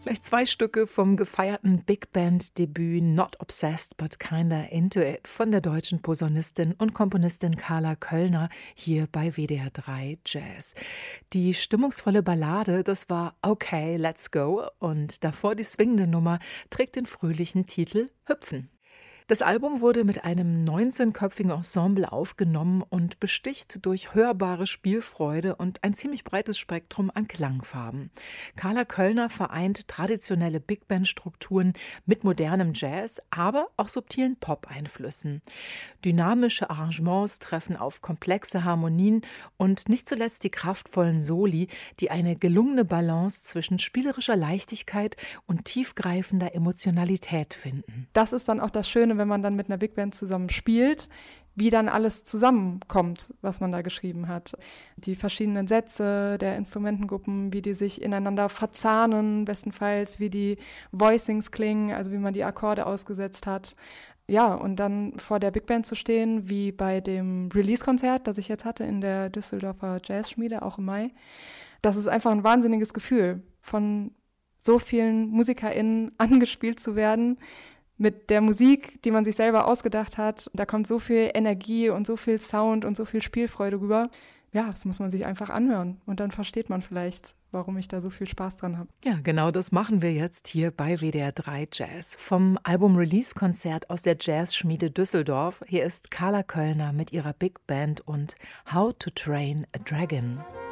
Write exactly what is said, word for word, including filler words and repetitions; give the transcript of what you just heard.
Gleich zwei Stücke vom gefeierten Big Band-Debüt Not Obsessed but Kinda Into It von der deutschen Posaunistin und Komponistin Carla Köllner hier bei W D R drei Jazz. Die stimmungsvolle Ballade, das war Okay, Let's Go, und davor die swingende Nummer trägt den fröhlichen Titel Hüpfen. Das Album wurde mit einem neunzehnköpfigen Ensemble aufgenommen und besticht durch hörbare Spielfreude und ein ziemlich breites Spektrum an Klangfarben. Carla Köllner vereint traditionelle Big-Band-Strukturen mit modernem Jazz, aber auch subtilen Pop-Einflüssen. Dynamische Arrangements treffen auf komplexe Harmonien und nicht zuletzt die kraftvollen Soli, die eine gelungene Balance zwischen spielerischer Leichtigkeit und tiefgreifender Emotionalität finden. Das ist dann auch das Schöne, wenn man dann mit einer Big Band zusammen spielt, wie dann alles zusammenkommt, was man da geschrieben hat. Die verschiedenen Sätze der Instrumentengruppen, wie die sich ineinander verzahnen, bestenfalls, wie die Voicings klingen, also wie man die Akkorde ausgesetzt hat. Ja, und dann vor der Big Band zu stehen, wie bei dem Release-Konzert, das ich jetzt hatte in der Düsseldorfer Jazzschmiede, auch im Mai. Das ist einfach ein wahnsinniges Gefühl, von so vielen MusikerInnen angespielt zu werden, mit der Musik, die man sich selber ausgedacht hat. Da kommt so viel Energie und so viel Sound und so viel Spielfreude rüber. Ja, das muss man sich einfach anhören. Und dann versteht man vielleicht, warum ich da so viel Spaß dran habe. Ja, genau das machen wir jetzt hier bei W D R drei Jazz. Vom Album-Release-Konzert aus der Jazzschmiede Düsseldorf. Hier ist Carla Köllner mit ihrer Big Band und How to Train a Dragon.